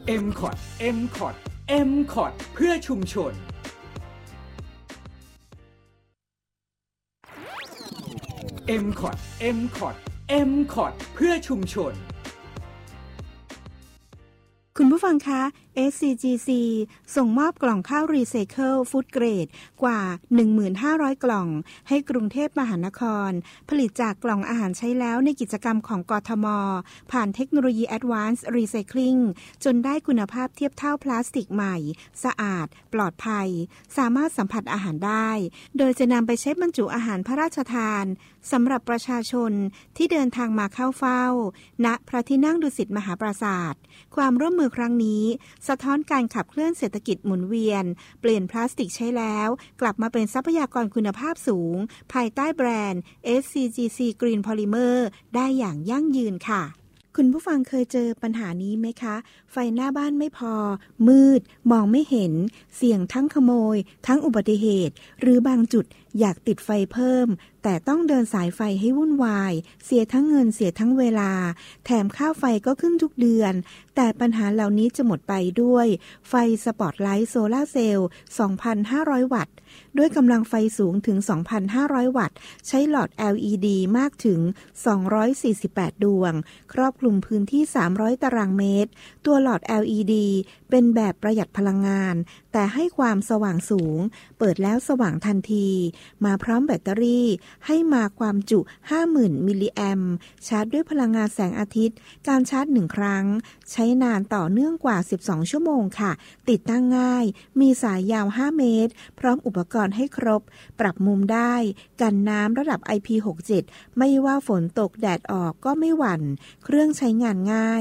MCOT MCOT MCOT เพื่อชุมชนMCOT MCOT MCOT เพื่อชุมชนคุณผู้ฟังคะ SCGC ส่งมอบกล่องข้าวรีไซเคิลฟู้ดเกรดกว่า 15,000 กล่องให้กรุงเทพมหานครผลิตจากกล่องอาหารใช้แล้วในกิจกรรมของกทมผ่านเทคโนโลยี Advanced Recycling จนได้คุณภาพเทียบเท่าพลาสติกใหม่สะอาดปลอดภัยสามารถสัมผัสอาหารได้โดยจะนำไปใช้บรรจุอาหารพระราชทานสำหรับประชาชนที่เดินทางมาเข้าเฝ้าณพระที่นั่งดุสิตมหาปราสาทความร่วมมือครั้งนี้สะท้อนการขับเคลื่อนเศรษฐกิจหมุนเวียนเปลี่ยนพลาสติกใช้แล้วกลับมาเป็นทรัพยากรคุณภาพสูงภายใต้แบรนด์ SCGC Green Polymer ได้อย่างยั่งยืนค่ะคุณผู้ฟังเคยเจอปัญหานี้ไหมคะไฟหน้าบ้านไม่พอมืดมองไม่เห็นเสี่ยงทั้งขโมยทั้งอุบัติเหตุหรือบางจุดอยากติดไฟเพิ่มแต่ต้องเดินสายไฟให้วุ่นวายเสียทั้งเงินเสียทั้งเวลาแถมค่าไฟก็ขึ้นทุกเดือนแต่ปัญหาเหล่านี้จะหมดไปด้วยไฟสปอตไลท์โซล่าร์เซลล์ 2,500 วัตต์ด้วยกำลังไฟสูงถึง 2,500 วัตต์ใช้หลอด LED มากถึง 248 ดวงครอบคลุมพื้นที่ 300 ตารางเมตรตัวหลอด LED เป็นแบบประหยัดพลังงานแต่ให้ความสว่างสูงเปิดแล้วสว่างทันทีมาพร้อมแบตเตอรี่ให้มาความจุ 50,000 มิลลิแอมป์ชาร์จด้วยพลังงานแสงอาทิตย์การชาร์จ1ครั้งใช้นานต่อเนื่องกว่า 12 ชั่วโมงค่ะติดตั้งง่ายมีสายยาว 5 เมตรพร้อมอุปกรณ์ให้ครบปรับมุมได้กันน้ำระดับ IP67 ไม่ว่าฝนตกแดดออกก็ไม่หวั่นเครื่องใช้งานง่าย